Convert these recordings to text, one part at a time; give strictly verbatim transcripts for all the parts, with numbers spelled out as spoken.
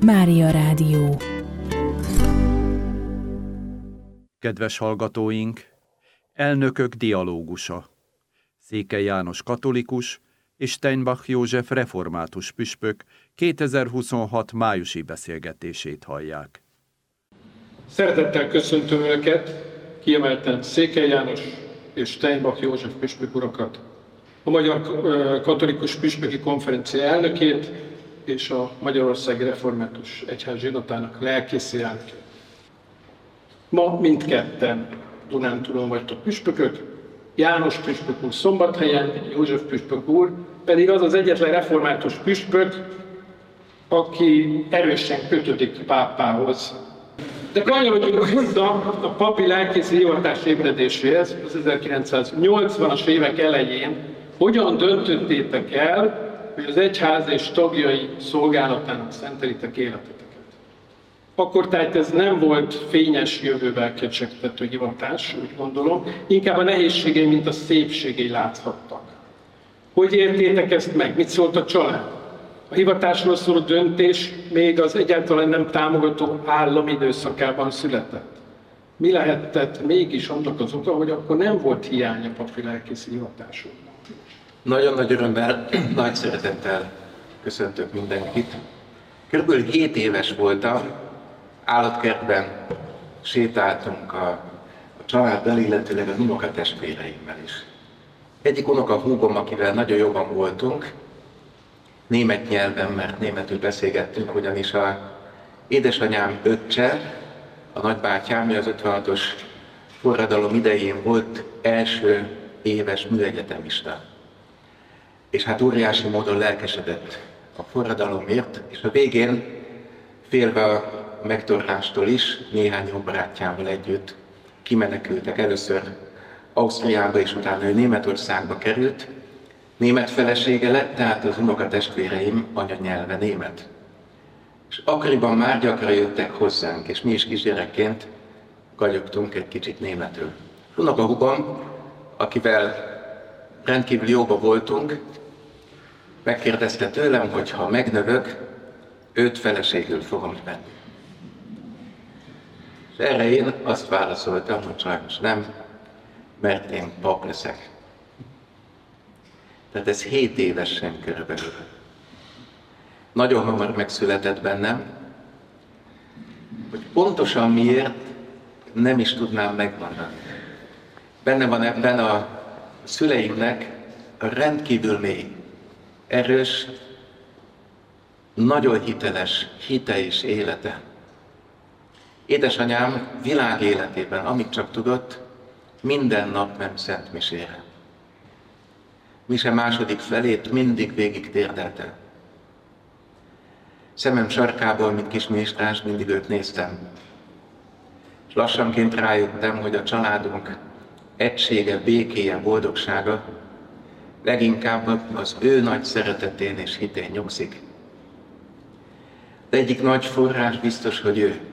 Mária Rádió. Kedves hallgatóink! Elnökök dialógusa. Székely János katolikus és Steinbach József református püspök kétezer-huszonhat májusi beszélgetését hallják. Szeretettel köszöntöm Önöket, kiemelten Székely János és Steinbach József püspök urakat, a Magyar Katolikus Püspöki Konferencia elnökét és a Magyarországi Református Egyház zsinatának lelkészi elnökét. Ma mindketten Dunántúlon vagytok püspökök, János püspök úr Szombathelyen, József püspök úr pedig az az egyetlen református püspök, aki erősen kötődik pápához. De kanyarodjunk vissza a papi lelkészi hivatás ébredéséhez az ezerkilencszáznyolcvanas évek elején. Hogyan döntöttétek el, hogy az egyház és tagjai szolgálatának szentelitek életeteket? Akkor tehát ez nem volt fényes jövővel kecsegtető hivatás, úgy gondolom, inkább a nehézségei, mint a szépségei láthattak. Hogy értétek ezt meg? Mit szólt a család? A hivatásról szóló döntés még az egyáltalán nem támogató állam időszakában született. Mi lehetett mégis annak az oka, hogy akkor nem volt hiány a papi lelkészi hivatásról? Nagyon nagy örömmel, nagy szeretettel köszöntök mindenkit. Körülbelül hét éves voltam, állatkertben sétáltunk a, a családdal, illetőleg az unokatestvéreimmel is. Egyik unoka húgom, akivel nagyon jobban voltunk, német nyelven, mert németül beszélgettünk, ugyanis a édesanyám öccse, a nagybátyám, az ötvenhatos forradalom idején volt első éves műegyetemista. És hát óriási módon lelkesedett a forradalomért, és a végén, félve a megtorlástól is, néhány jó barátjával együtt kimenekültek. Először Ausztriába, és utána ő Németországba került. Német felesége lett, tehát az unokatestvéreim anyanyelve német. És akkoriban már gyakran jöttek hozzánk, és mi is kisgyerekként gagyogtunk egy kicsit németül. Unokahúgom, akivel rendkívül jóba voltunk, megkérdezte tőlem, hogy ha megnövök, őt feleségül fogom venni. És erre én azt válaszoltam, hogy sajnos nem, mert én pap leszek. Tehát ez hét évesen körülbelül. Nagyon hamar megszületett bennem, hogy pontosan miért nem is tudnám megmondani. Benne van ebben a szüleimnek a rendkívül mély, erős, nagyon hiteles hite és élete. Édesanyám világ életében, amíg csak tudott, minden nap ment szent misére. Mise második felét mindig végig térdelte. Szemem sarkából, mint kis méstrás, mindig őt néztem. És lassanként rájöttem, hogy a családunk egysége, békéje, boldogsága leginkább az ő nagy szeretetén és hitén nyugszik. De egyik nagy forrás biztos, hogy ő.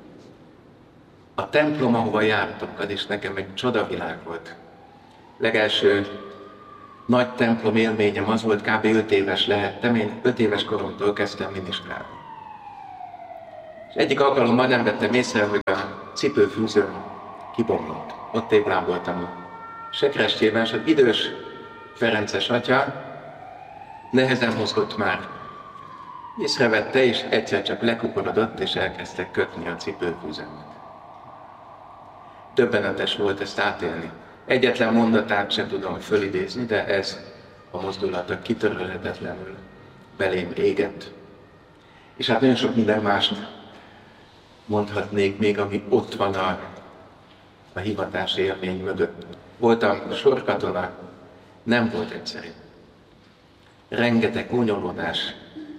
A templom, ahova jártunk, az is nekem egy csodavilág volt. Legelső nagy templom élményem az volt, kb. öt éves lehettem, én öt éves koromtól kezdtem minisztrálni. És egyik alkalommal nem vettem észre, hogy a cipőfűzőm kibomlott. Ott éblámboltam a sekrestjében, és az idős Ferences atya nehezen mozgott már. Észrevette, és egyszer csak lekuporodott, és elkezdte kötni a cipőfűzőmet. Döbbenetes volt ezt átélni. Egyetlen mondatát sem tudom fölidézni, de ez a mozdulata kitörölhetetlenül belém égett. És hát nagyon sok minden mást mondhatnék még, ami ott van a, a hivatás élmény mögött. Voltam sorkatona, nem volt egyszerű. Rengeteg gúnyolódás,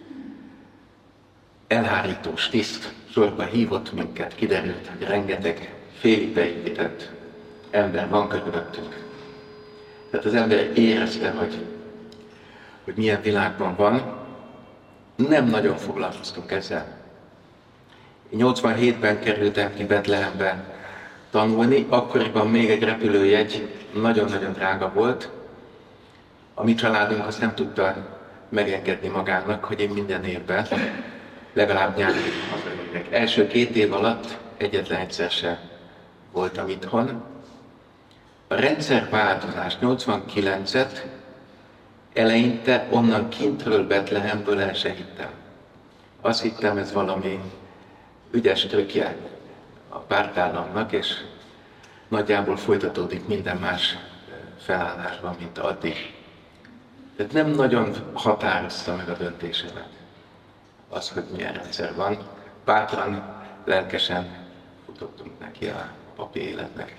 elhárítós tiszt sorba hívott minket, kiderült, hogy rengeteg félig beépített ember van körülöttünk. Tehát az ember érezte, hogy, hogy milyen világban van. Nem nagyon foglalkoztunk ezzel. nyolcvanhétben kerültem ki Betlehembe tanulni, akkoriban még egy repülőjegy nagyon-nagyon drága volt. A mi családunk azt nem tudta megengedni magának, hogy én minden évben legalább nyári hazamegyek. Első két év alatt egyetlen egyszer se voltam itthon. A rendszerváltozás nyolcvankilencet eleinte onnan kintről, Betlehemből el se hittem. Azt hittem, ez valami ügyes trükkje a pártállamnak, és nagyjából folytatódik minden más felállásban, mint addig. Tehát nem nagyon határozta meg a döntésemet az, hogy milyen rendszer van. Bátran, lelkesen futottunk neki a papi életnek.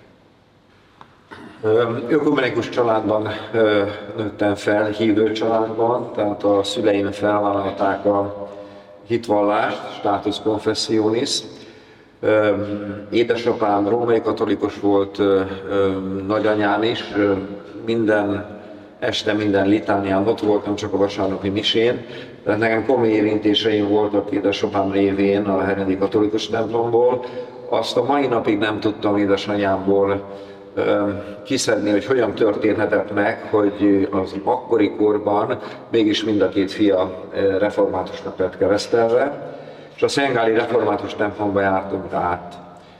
Ökumenikus családban nőttem fel, hívő családban, tehát a szüleim felvállalták a hitvallást, status confessionis. Édesapám római katolikus volt, nagyanyám is, minden este, minden litánián ott voltam, csak a vasárnapi misén. Tehát nekem komoly érintéseim voltak édesapám révén a heredi katolikus templomból. Azt a mai napig nem tudtam édesanyámból kiszedni, hogy hogyan történhetett meg, hogy az akkori korban mégis mind a két fia reformátusnak lett keresztelve, és a Szengáli református templomba jártunk át.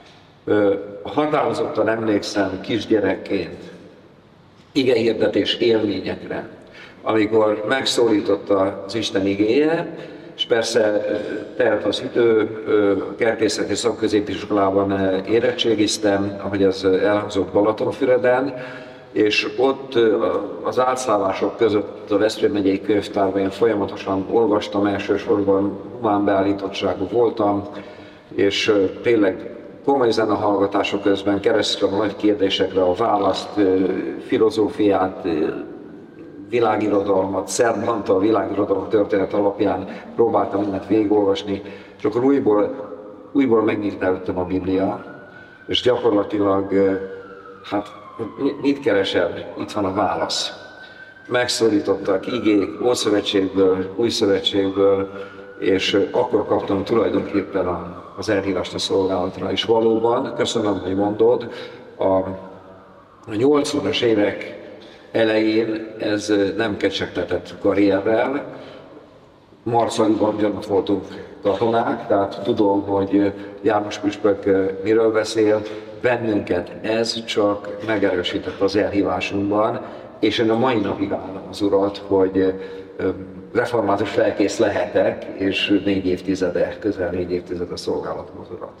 Határozottan emlékszem kisgyerekként igehirdetés élményekre, amikor megszólította az Isten igéje, és persze telt az idő, kertészeti szakközépiskolában érettségiztem, ahogy ez elhangzott Balatonfüreden, és ott az átszállások között a Veszprém megyei könyvtárban én folyamatosan olvastam, elsősorban humán beállítottságú voltam, és tényleg komoly zenehallgatások közben kerestem a nagy kérdésekre a választ, filozófiát, világirodalmat, Szerb-Antal világirodalom történet alapján próbáltam mindent végigolvasni, és akkor újból, újból megnyílt előttem a Biblia, és gyakorlatilag, hát mit keresel? Itt van a válasz. Megszólítottak igék, Ószövetségből, Új Szövetségből, és akkor kaptam tulajdonképpen az elhívást a szolgálatra. És valóban, köszönöm, hogy mondod, a nyolcvanas évek elején ez nem kecsegtetett karrierrel. Marcaliban ugyanott voltunk katonák, tehát tudom, hogy János püspök miről beszél. Bennünket ez csak megerősített az elhívásunkban, és én a mai napig állom az Urat, hogy református felkész lehetek, és négy évtizede, közel négy évtizede szolgálatom az Urat.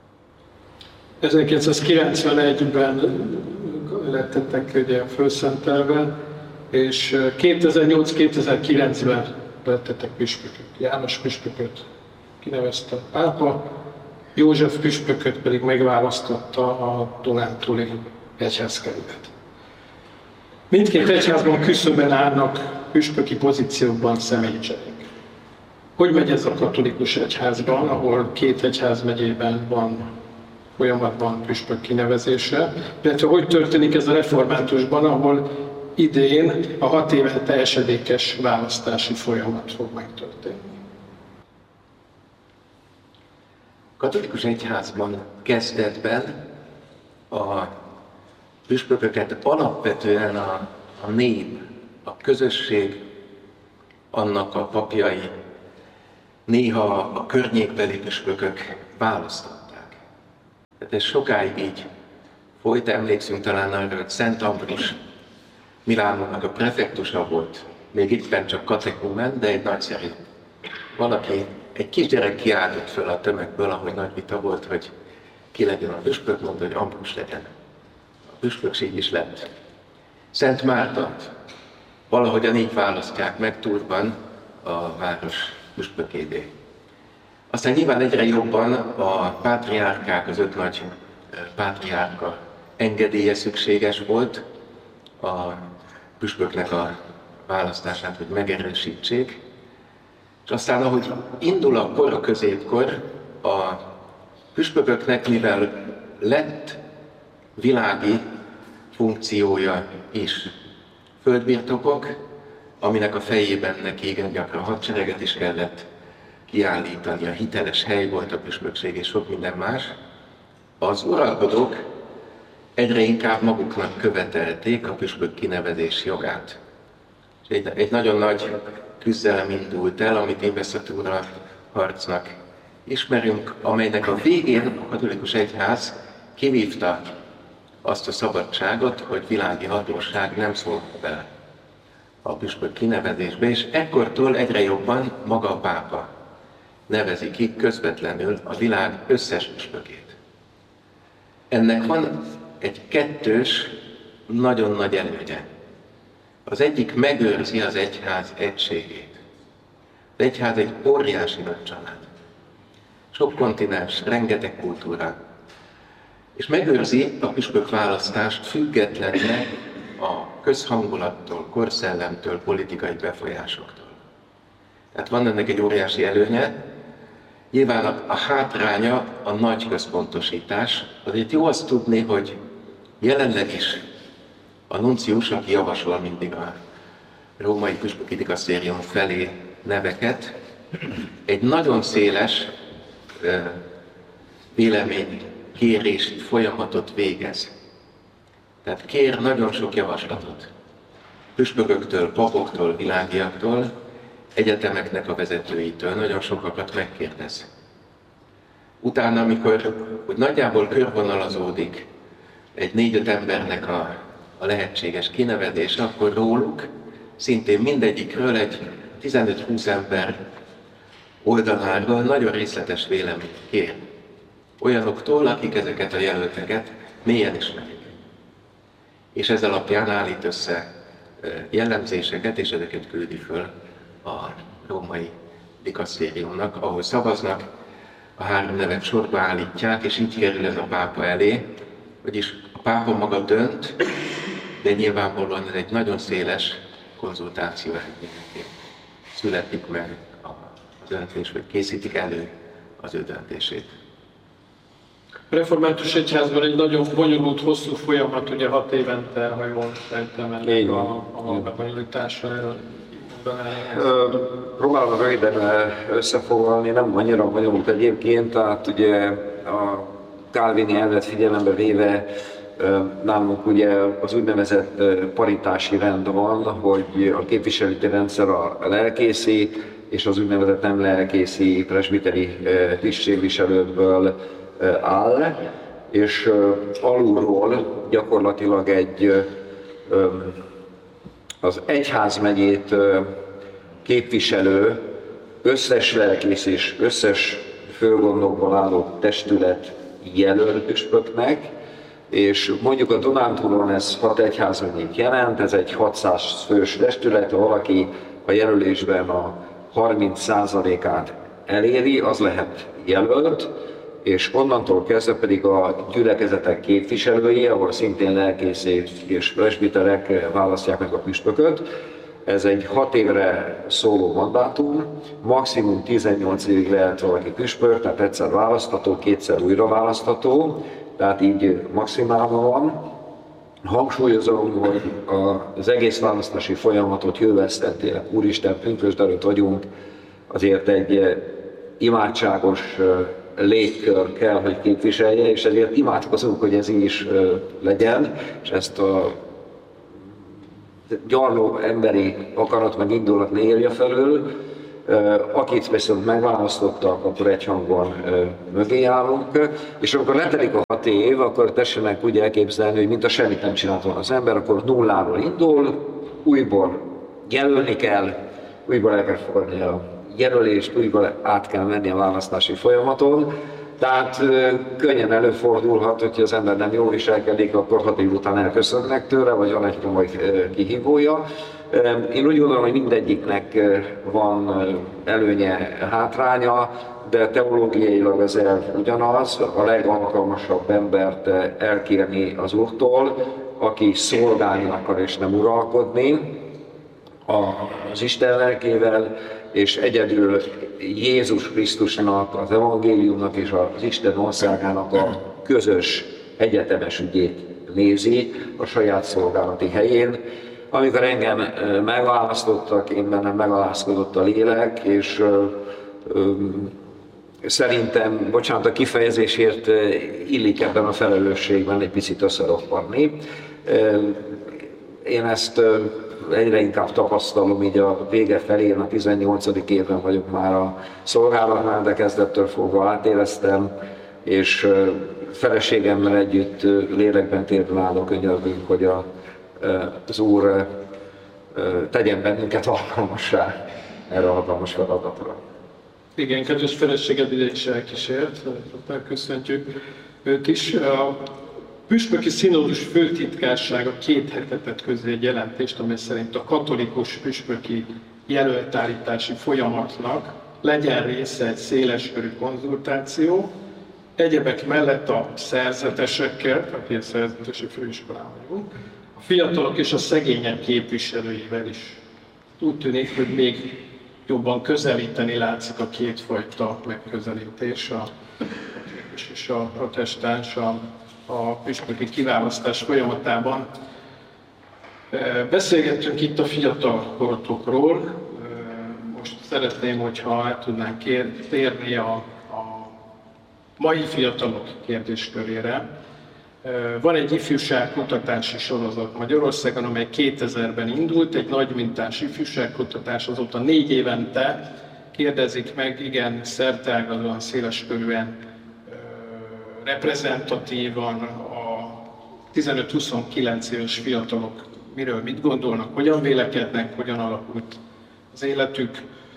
ezerkilencszázkilencvenegyben lettetek ugye fölszentelve, és kétezer-nyolc-kétezer-kilencben lettetek püspökök. János püspököt kinevezte a pápa, József püspököt pedig megválasztotta a Dunántúli egyházkerület. Mindkét egyházban küszöbben állnak püspöki pozíciókban személycserék. Hogy megy ez a katolikus egyházban, ahol két egyházmegyében van folyamatban püspök kinevezése, illetve hogy történik ez a reformátusban, ahol idén a hat évente esedékes választási folyamat fog megtörténni. A katolikus egyházban kezdetben a püspököket alapvetően a, a nép, a közösség, annak a papjai, néha a környékbeli püspökök választották. Tehát ez sokáig így folyt, emlékszünk talán arra, hogy Szent Ambrus Milánónak a prefektusa volt, még éppen csak katekumen, de egy nagyszerű valaki, egy kisgyerek kiáltott föl a tömegből, ahogy nagy vita volt, hogy ki legyen a püspök, mondta, hogy Ambrus legyen. A püspökség is lett. Szent Mártont valahogyan így választják meg Tourban a város püspökévé. Aztán nyilván egyre jobban a pátriárkák, az öt nagy pátriárka engedélye szükséges volt a püspöknek a választását, hogy megerősítsék. És aztán, ahogy indul a kor, a középkor, a püspököknek, mivel lett világi funkciója is, földbirtokok, aminek a fejében neki igen gyakran hadsereget is kellett kiállítani, a hiteles hely volt a püspökség és sok minden más, az uralkodók egyre inkább maguknak követelték a püspök kinevezés jogát. És egy, egy nagyon nagy küzdelem indult el, amit Inveszatúra harcnak ismerünk, amelynek a végén a katolikus egyház kivívta azt a szabadságot, hogy világi hatóság nem szól bele a püspök kinevezésbe, és ekkortól egyre jobban maga a pápa nevezi ki közvetlenül a világ összes püspökét. Ennek van egy kettős, nagyon nagy előnye. Az egyik megőrzi az egyház egységét. Az egyház egy óriási nagy család. Sok kontinens, rengeteg kultúra. És megőrzi a püspök választást függetlenül a közhangulattól, korszellemtől, politikai befolyásoktól. Tehát van ennek egy óriási előnye. Nyilván a, a hátránya a nagy központosítás. Azért jó azt tudni, hogy jelenleg is a nuncius, aki javasol mindig a római püspöki dikasztérium felé neveket, egy nagyon széles véleménykérési folyamatot végez. Tehát kér nagyon sok javaslatot. Püspököktől, papoktól, világiaktól, egyetemeknek a vezetőitől nagyon sokakat megkérdez. Utána, amikor úgy nagyjából körvonalazódik egy négy-öt embernek a, a lehetséges kinevezése, akkor róluk, szintén mindegyikről egy tizenöt-húsz ember oldaláról nagyon részletes véleményt kér. Olyanoktól, akik ezeket a jelölteket mélyen ismerik. És ez alapján állít össze jellemzéseket, és ezeket küldi föl a római dikasztériumnak, ahol szavaznak, a három nevet sorba állítják, és így kerül ez a pápa elé, vagyis a pápa maga dönt, de nyilvánvalóan ez egy nagyon széles konzultáció eredményeként születik meg a döntés, vagy készítik elő az ő döntését. A református egyházban egy nagyon bonyolult, hosszú folyamat, ugye hat évente, ha jól sejtem, ennek a, a bebonyolítása. Próbálom röviden összefoglalni, nem annyira bonyolult egyébként, tehát ugye a kálvini elvet figyelembe véve nálunk ugye az úgynevezett paritási rend van, hogy a képviseleti rendszer a lelkészi és az úgynevezett nem lelkészi presbiteri tisztségviselőkből áll, és alulról gyakorlatilag egy az egyházmegyét képviselő összes lelkész és összes főgondokból álló testület jelöl püspöknek, és mondjuk a Dunántúlon ez hat egyházmegyét jelent, ez egy hatszáz fős testület, ha valaki a jelölésben a harminc százalékát eléri, az lehet jelölt, és onnantól kezdve pedig a gyülekezetek képviselői, ahol szintén lelkészek és presbiterek választják meg a püspököt. Ez egy hat évre szóló mandátum, maximum tizennyolc évig lehet valaki püspök, tehát egyszer választható, kétszer újra választható, tehát így maximálva van. Hangsúlyozom, hogy az egész választási folyamatot jövesztentélek, Úristen, pünkösd előtt vagyunk, azért egy imádságos légkör kell, hogy képviselje, és ezért imádkozunk, hogy ez így is legyen, és ezt a gyarló emberi akarat meg indulat ne élje felől. Akit viszont megválasztottak, akkor egyhangban mögé állunk, és amikor letelik a hat év, akkor tessenek úgy elképzelni, hogy mint a semmit nem csinált volna az ember, akkor nulláról indul, újból jelölni kell, újból el kell fogadni a jelölést, újból át kell menni a választási folyamaton. Tehát könnyen előfordulhat, hogyha az ember nem jól viselkedik, akkor hat év után elköszönnek tőle, vagy van egy komoly kihívója. Én úgy gondolom, hogy mindegyiknek van előnye, hátránya, de teológiailag az elv ugyanaz, a legalkalmasabb embert elkérni az Úrtól, aki szolgálni akar és nem uralkodni az Isten lelkével, és egyedül Jézus Krisztusnak, az evangéliumnak és az Isten országának a közös egyetemes ügyét nézi a saját szolgálati helyén. Amikor engem megválasztottak, én bennem megalázkodott a lélek, és ö, ö, szerintem, bocsánat a kifejezésért, illik ebben a felelősségben egy picit összeroppanni. Én ezt egyre inkább tapasztalom, így a vége felén, a tizennyolcadik évben vagyok már a szolgálatnál, de kezdettől fogva átéreztem, és feleségemmel együtt lélekben térben álló könyörgünk, hogy a, az Úr tegyen bennünket alkalmassá erre a hatalmas feladatra. Igen, kedves feleséged ide is elkísért, köszöntjük őt is. A püspöki színódus főtitkársága két hete tett közé egy jelentést, amely szerint a katolikus püspöki jelöltállítási folyamatnak legyen része egy széleskörű konzultáció, egyebek mellett a szerzetesekkel, aki a szerzetesi főiskolán vagyunk, a fiatalok és a szegények képviselőivel is. Úgy tűnik, hogy még jobban közelíteni látszik a kétfajta megközelítés, a és a protestáns a, a püspöki kiválasztás folyamatában. Beszélgettünk itt a fiatal kortokról. Most szeretném, hogyha el tudnánk térni a, a mai fiatalok kérdéskörére. Van egy ifjúságkutatási sorozat Magyarországon, amely kétezerben indult, egy nagy mintás ifjúságkutatás, azóta négy évente kérdezik meg, igen, szerteágazóan, széleskörűen, reprezentatívan a tizenöt-huszonkilenc éves fiatalok miről mit gondolnak, hogyan vélekednek, hogyan alakult az életük.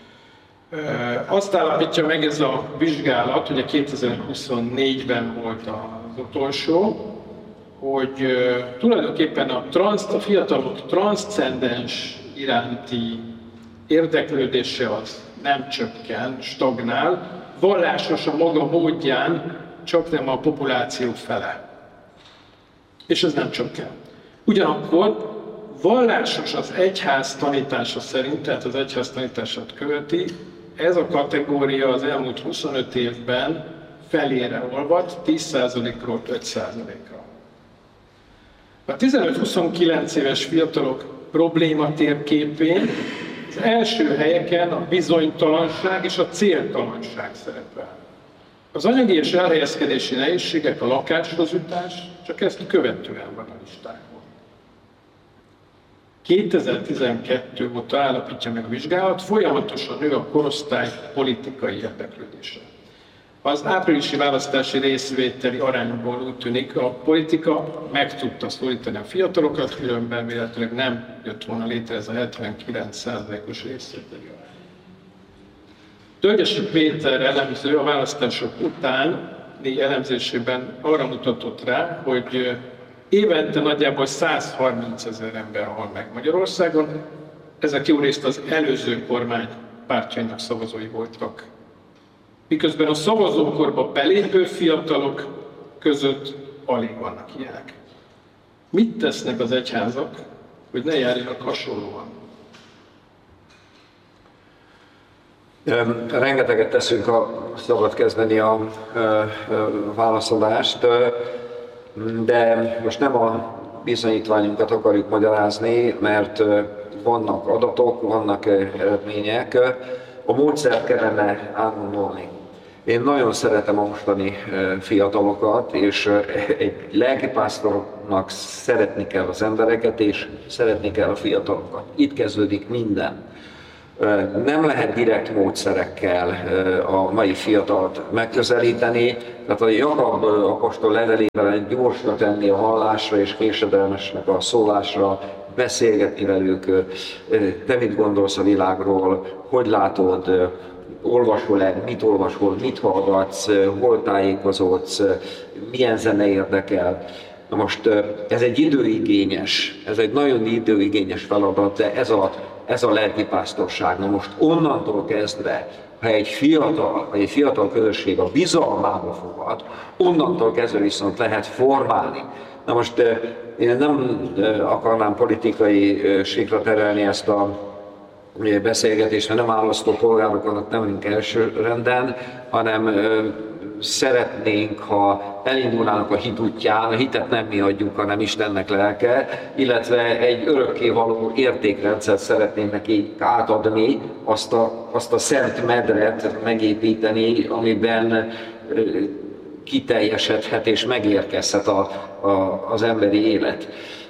Azt állapítja meg ez a vizsgálat, ugye kétezer-huszonnégyben volt az utolsó, hogy tulajdonképpen a, transz, a fiatalok transzcendens iránti érdeklődése az nem csökken, stagnál, vallásos a maga módján, csak nem a populáció fele. És ez nem csökken. Ugyanakkor vallásos az egyház tanítása szerint, tehát az egyház tanítását követi, ez a kategória az elmúlt huszonöt évben felére olvadt, tíz százalékról öt százalékra. A tizenöt-huszonkilenc éves fiatalok probléma térképén az első helyeken a bizonytalanság és a céltalanság szerepel. Az anyagi és elhelyezkedési nehézségek, a lakáshoz jutás csak ezt követően van a listákon. kétezer-tizenkettő óta állapítja meg a vizsgálat, folyamatosan nő a korosztály politikai érdeklődése. Az áprilisi választási részvételi arányból úgy tűnik, a politika meg tudta szólítani a fiatalokat, különben véletlenül nem jött volna létre ez a hetvenkilenc százalékos részvételi arány. Tölgyesi Péter elemző a választások utáni elemzésében arra mutatott rá, hogy évente nagyjából százharmincezer ember hal meg Magyarországon, ezek jó részt az előző kormány pártjainak szavazói voltak. Miközben a szavazókorba belépő fiatalok között alig vannak ilyenek. Mit tesznek az egyházak, hogy ne járjanak hasonlóan? Rengeteget teszünk, a szabad kezdeni a, a, a válaszadást, de most nem a bizonyítványunkat akarjuk magyarázni, mert vannak adatok, vannak eredmények, a módszert kellene átgondolni. Én nagyon szeretem a mostani fiatalokat, és egy lelkipásztornak szeretni kell az embereket, és szeretni kell a fiatalokat. Itt kezdődik minden. Nem lehet direkt módszerekkel a mai fiatalt megközelíteni, tehát a Jakab apostol levelében egy gyorsra tenni a hallásra és késedelmesnek a szólásra, beszélgetni velük, te mit gondolsz a világról, hogy látod, olvasol-e, mit olvasol, mit hallgatsz, hol tájékozódsz, milyen zene érdekel. Na most ez egy időigényes, ez egy nagyon időigényes feladat, de ez a, ez a lelkipásztorság. Na most onnantól kezdve, ha egy fiatal, vagy egy fiatal közösség a bizalmába fogad, onnantól kezdve viszont lehet formálni. Na most én nem akarnám politikai síkra terelni ezt a beszélgetést, mert nem választó polgároknak nem vagyunk elsőrenden, hanem szeretnénk, ha elindulnának a hit útján, a hitet nem mi adjuk, hanem Istennek lelke, illetve egy örökkévaló értékrendszert szeretnénk neki átadni, azt a, azt a szent medret megépíteni, amiben kiteljesedhet és megérkezhet a, a, az emberi élet.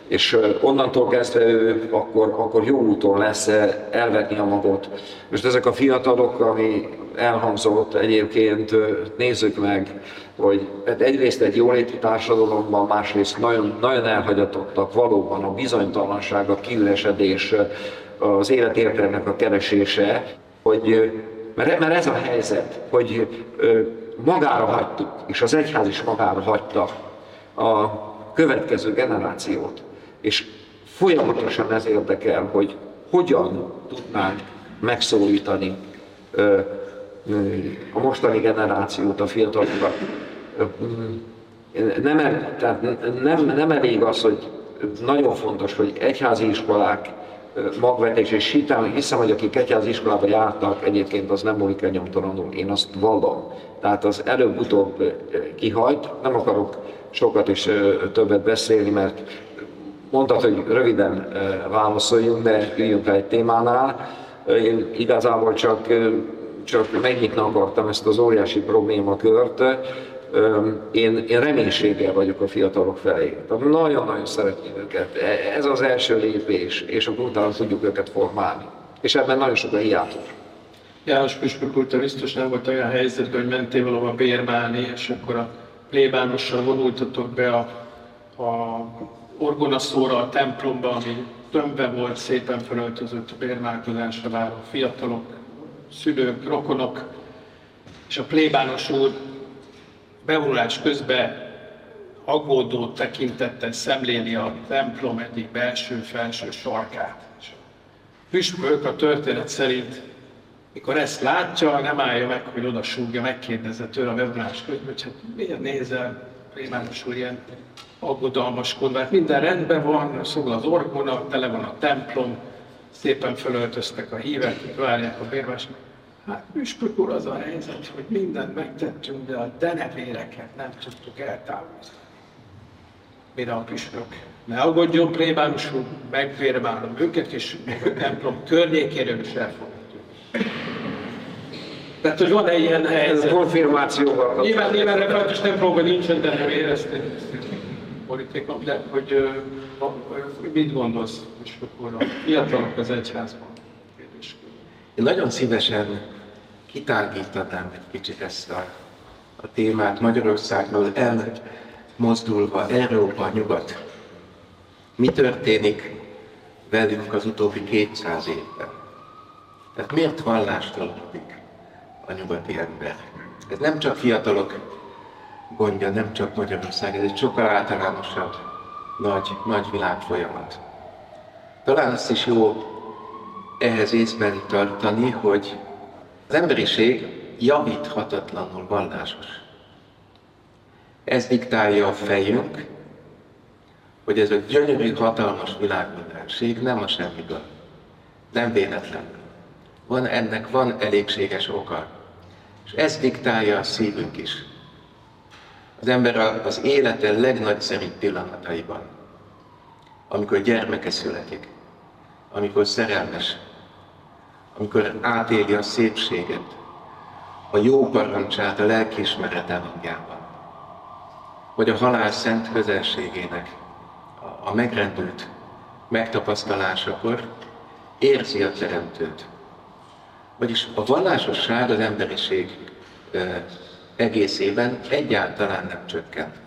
És onnantól kezdve ő akkor, akkor jó úton lesz elvetni a magot. Most ezek a fiatalok, ami elhangzott egyébként, nézzük meg, hogy egyrészt egy jóléti társadalomban, másrészt nagyon, nagyon elhagyatottak valóban a bizonytalanság, a kiüresedés, az életértelmek a keresése, hogy, mert ez a helyzet, hogy magára hagytuk, és az egyház is magára hagyta a következő generációt. És folyamatosan ez érdekel, hogy hogyan tudnánk megszólítani a mostani generációt, a fiatalokat. Nem, tehát nem, nem elég az, hogy nagyon fontos, hogy egyházi iskolák magvetés, és hiszem, hogy akik egyházi iskolába jártak, egyébként az nem múlik el nyomtalanul, én azt vallom. Tehát az előbb-utóbb kihajt, nem akarok sokat és többet beszélni, mert mondtad, hogy röviden válaszoljunk, de üljünk rá egy témánál. Én igazából csak, csak megnyitni akartam ezt az óriási problémakört. Én, én reménységgel vagyok a fiatalok felé. Nagyon-nagyon szeretném őket. Ez az első lépés, és akkor utána tudjuk őket formálni. És ebben nagyon sok a hiátus. János püspök úr, te biztos nem volt olyan helyzetben, hogy mentél valahova bérmálni, és akkor a plébánossal vonultatok be a, a orgonaszóra a templomba, ami tömve volt, szépen felöltözött a bérmálkodásra váró fiatalok, szülők, rokonok, és a plébános úr bevonulás közben aggódó tekintettel szemléli a templom egyik belső-felső sarkát. És a püspök a történet szerint, mikor ezt látja, nem állja meg, hogy oda súgja, megkérdezze tőle a bevonulás közben, hogy hát miért nézel, plébános úr, ilyen aggodalmaskodva. Hát minden rendben van, szól az orgona, tele van a templom, szépen fölöltöztek a hívek, itt várják a bérvást. Hát püspök úr, az a helyzet, hogy mindent megtettünk, de a denevéreket nem tudtuk eltávolítani. Mire a püspök? Ne aggódjon, plébános úr, megvérmálom őket, és a templom környékéről is elfogadjuk. Tehát, hogy van-e ilyen helyzet? Ez a konfirmációval. Nyilván, nyilván református templomban nincsen denevér, ezt politikon, de hogy mit gondolsz, püspök úr, a fiatalok az egyházban? Én nagyon szívesen kitágítanám egy kicsit ezt a, a témát Magyarországról elmozdulva Európa, nyugat. Mi történik velünk az utóbbi kétszáz évben? Tehát miért vallástalanik a nyugati ember? Ez nem csak fiatalok gondja, nem csak Magyarország, ez egy sokkal általánosabb nagy, nagy világfolyamat. Talán azt is jó ehhez észben tartani, hogy az emberiség javíthatatlanul vallásos. Ez diktálja a fejünk, hogy ez a gyönyörű, hatalmas világmodellség nem a semmiből, nem véletlenül. Van ennek, van elégséges oka. És ez diktálja a szívünk is. Az ember az élete legnagyszerűbb pillanataiban, amikor gyermeke születik, amikor szerelmes, amikor átéli a szépséget, a jó parancsát a lelkiismeret hangjában, vagy a halál szent közelségének a, a megrendült megtapasztalásakor érzi a Teremtőt. Vagyis a vallásosság az emberiség e, egészében egyáltalán nem csökkent.